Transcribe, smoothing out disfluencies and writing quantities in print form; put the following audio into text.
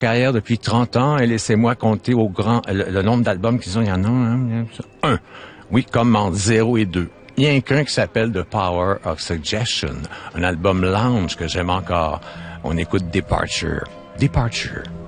carrière depuis 30 ans et laissez-moi compter le nombre d'albums qu'ils ont. Il y en a un. Oui, comme entre 0 et 2. Il y a qu'un qui s'appelle The Power of Suggestion, un album lounge que j'aime encore. On écoute Departure. Departure.